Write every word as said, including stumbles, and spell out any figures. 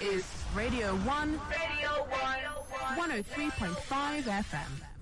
is Radio one, Radio one, one oh three point five F M.